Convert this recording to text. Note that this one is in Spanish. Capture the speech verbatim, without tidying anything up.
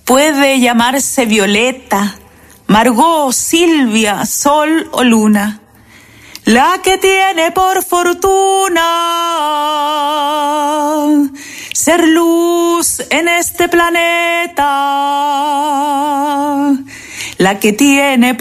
Puede llamarse Violeta, Margot, Silvia, Sol o Luna. La que tiene por fortuna ser luz en este planeta. La que tiene